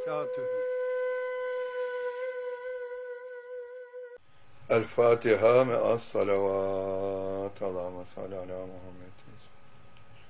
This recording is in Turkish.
وبركاته. El Fatiha me'as salavat. Allahümme salli ala Muhammed.